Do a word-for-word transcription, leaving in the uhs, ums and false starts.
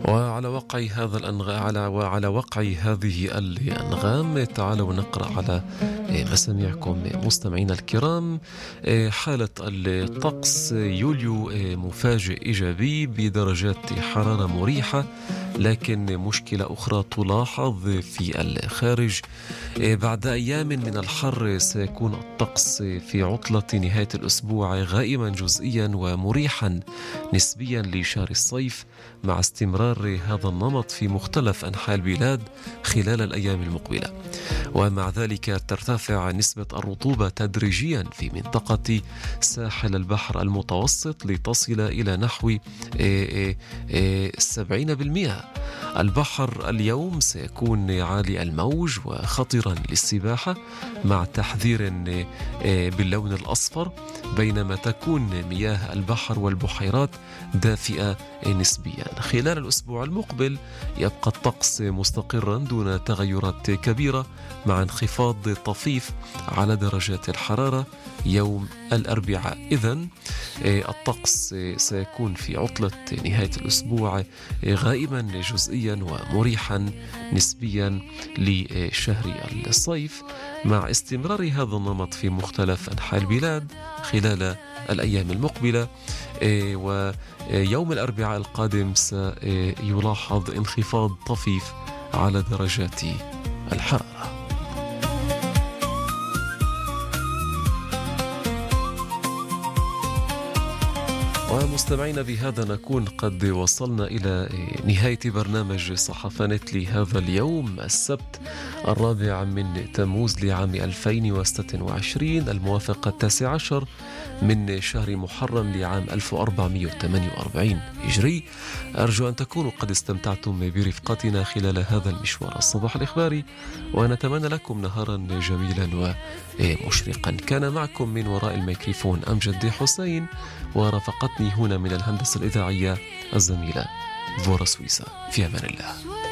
وعلى وقع هذا الأنغام على وعلى وقع هذه الأنغام تعالوا نقرأ على مسامعكم مستمعينا الكرام. حالة الطقس يوليو مفاجئ إيجابي بدرجات حرارة مريحة، لكن مشكلة أخرى تلاحظ في الخارج. بعد أيام من الحر سيكون الطقس في عطلة نهاية الأسبوع غائما جزئيا ومريحا نسبيا لشهر الصيف، مع استمرار هذا النمط في مختلف أنحاء البلاد خلال الأيام المقبلة. ومع ذلك ترتفع نسبة الرطوبة تدريجيا في منطقة ساحل البحر المتوسط لتصل إلى نحو سبعين بالمئة. البحر اليوم سيكون عالي الموج وخطرا للسباحة، مع تحذير باللون الأصفر، بينما تكون مياه البحر والبحيرات دافئة نسبيا. خلال الأسبوع المقبل يبقى الطقس مستقرا دون تغيرات كبيرة، مع انخفاض طفيف على درجات الحرارة يوم الأربعاء. إذن الطقس سيكون في عطلة نهاية الأسبوع غائما جزئيا ومريحا نسبيا لشهر الصيف، مع استمرار هذا النمط في مختلف أنحاء البلاد خلال الأيام المقبلة. ويوم الأربعاء القادم سيلاحظ انخفاض طفيف على درجات الحرارة. ومستمعينا، بهذا نكون قد وصلنا إلى نهاية برنامج صحفانت لهذا اليوم السبت الرابع من تموز لعام ألفين وستة وعشرين، الموافق التاسع عشر من شهر محرم لعام ألف وأربعمئة وثمانية وأربعين هجري. أرجو أن تكونوا قد استمتعتم برفقتنا خلال هذا المشوار الصباح الإخباري، ونتمنى لكم نهارا جميلا ومشرقا. كان معكم من وراء الميكروفون أمجد حسين، ورافقتني هنا من الهندسة الإذاعية الزميلة فورا سويسا. في أمان الله.